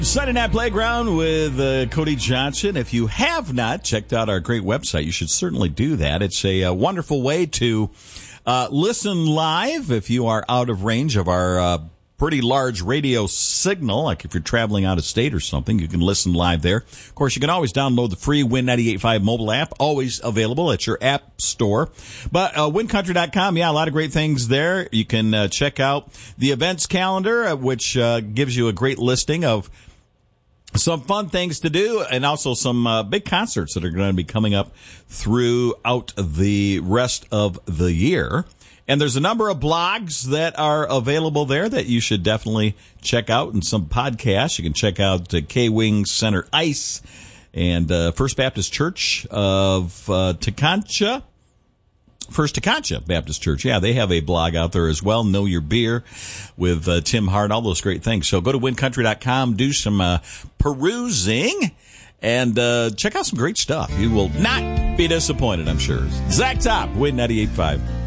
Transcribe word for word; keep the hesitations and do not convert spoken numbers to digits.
Sunday Night Playground with uh, Cody Johnson. If you have not checked out our great website, you should certainly do that. It's a, a wonderful way to uh, listen live if you are out of range of our uh, pretty large radio signal. Like if you're traveling out of state or something, you can listen live there. Of course, you can always download the free Win ninety-eight point five mobile app, always available at your app store. But uh, win country dot com, yeah, a lot of great things there. You can uh, check out the events calendar, uh, which uh, gives you a great listing of some fun things to do, and also some uh, big concerts that are going to be coming up throughout the rest of the year. And there's a number of blogs that are available there that you should definitely check out, and some podcasts. You can check out uh, K-Wing Center Ice and uh, First Baptist Church of uh, Teconcha. First Teconcha Baptist Church. Yeah, they have a blog out there as well. Know Your Beer with uh, Tim Hart, all those great things. So go to win country dot com, do some uh, perusing, and uh, check out some great stuff. You will not be disappointed, I'm sure. Zach Top, Win ninety-eight point five.